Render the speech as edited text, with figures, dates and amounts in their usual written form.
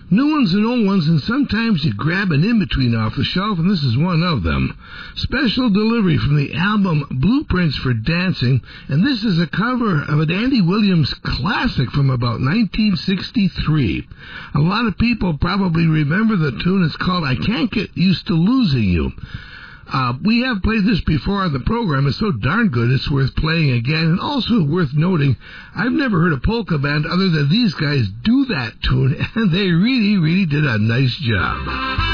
New ones and old ones, and sometimes you grab an in-between off the shelf, and this is one of them. Special delivery from the album Blueprints for Dancing, and this is a cover of an Andy Williams classic from about 1963. A lot of people probably remember the tune. It's called I Can't Get Used to Losing You. We have played this before on the program. It's so darn good it's worth playing again. And also worth noting, I've never heard a polka band other than these guys do that tune, and they really, really did a nice job.